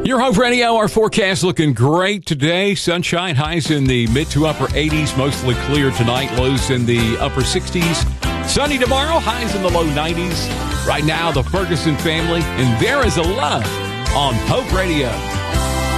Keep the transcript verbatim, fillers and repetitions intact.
Your Hope Radio, our forecast looking great today. Sunshine, highs in the mid to upper eighties, mostly clear tonight, lows in the upper sixties. Sunny tomorrow, highs in the low nineties. Right now, the Ferguson family, and There Is a Love on Hope Radio.